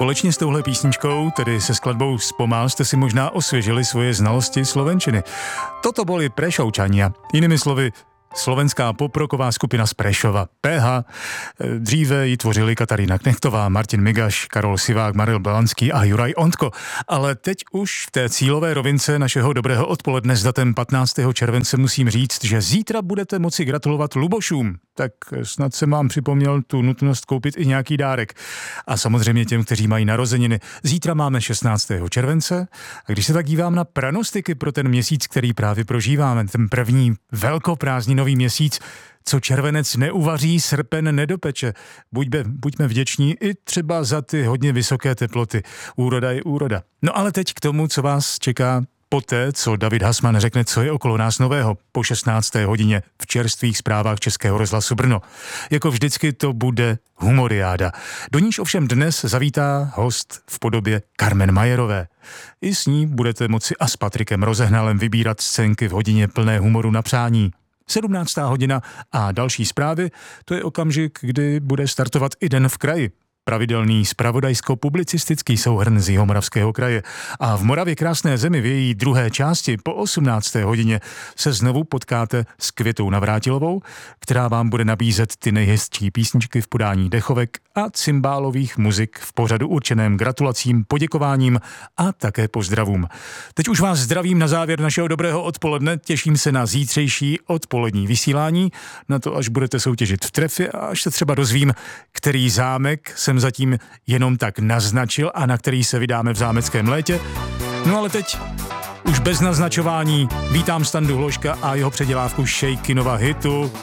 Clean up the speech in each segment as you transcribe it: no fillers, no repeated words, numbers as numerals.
Společně s touhle písničkou, tedy se skladbou Spomal, jste si možná osvěžili svoje znalosti slovenčiny. Toto boli Prešovčania, jinými slovy slovenská poprocková skupina z Prešova, PH. Dříve ji tvořili Katarína Knechtová, Martin Migaš, Karol Sivák, Maril Belanský a Juraj Ondko. Ale teď už v té cílové rovince našeho dobrého odpoledne s datem 15. července musím říct, že zítra budete moci gratulovat Lubošům. Tak snad jsem vám připomněl tu nutnost koupit i nějaký dárek. A samozřejmě těm, kteří mají narozeniny. Zítra máme 16. července a když se tak dívám na pranostiky pro ten měsíc, který právě prožíváme, ten první velkoprázdninový měsíc, co červenec neuvaří, srpen nedopeče. Buďme vděční i třeba za ty hodně vysoké teploty. Úroda je úroda. No ale teď k tomu, co vás čeká poté, co David Hasman řekne, co je okolo nás nového, po 16. hodině v čerstvých zprávách Českého rozhlasu Brno. Jako vždycky to bude humoriáda. Do níž ovšem dnes zavítá host v podobě Carmen Majerové. I s ní budete moci a s Patrikem Rozehnalem vybírat scénky v hodině plné humoru na přání. 17. hodina a další zprávy, to je okamžik, kdy bude startovat i Den v kraji. Pravidelný zpravodajsko-publicistický souhrn z Jihomoravského kraje. A v Moravě krásné zemi v její druhé části po 18. hodině se znovu potkáte s Květou Navrátilovou, která vám bude nabízet ty nejhezčí písničky v podání dechovek a cymbálových muzik v pořadu určeném gratulacím, poděkováním a také pozdravům. Teď už vás zdravím na závěr našeho dobrého odpoledne, těším se na zítřejší odpolední vysílání, na to, až budete soutěžit v trefě a až se třeba dozvím, který zámek jsem zatím jenom tak naznačil a na který se vydáme v zámeckém létě. No ale teď už bez naznačování vítám Standu Hložka a jeho předělávku Shakinova hitu.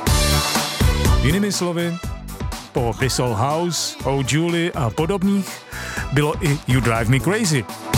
Jinými slovy, po Bissell House, Oh Julie a podobných bylo i You Drive Me Crazy.